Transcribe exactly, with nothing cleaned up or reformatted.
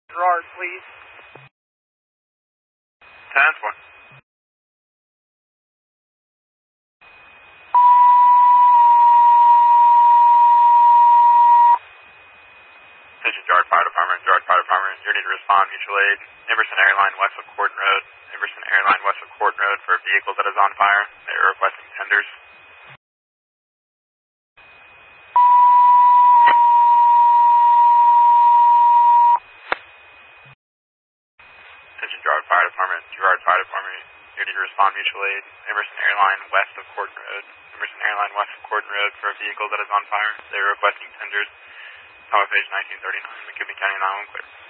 Gerard, please. ten four. Station Gerard Fire Department, Gerard Fire Department, you need to respond, mutual aid, Emerson Airline, west of Corden Road, Emerson Airline, west of Corden Road for a vehicle that is on fire. They are requesting tenders. Station Gerard Fire Department, Gerard Fire Department, you need to respond, mutual aid, Emerson Airline, west of Corden Road, Emerson Airline, west of Corden Road for a vehicle that is on fire. They are requesting tenders. Top of page nineteen thirty-nine, McKinney County nine one one clear.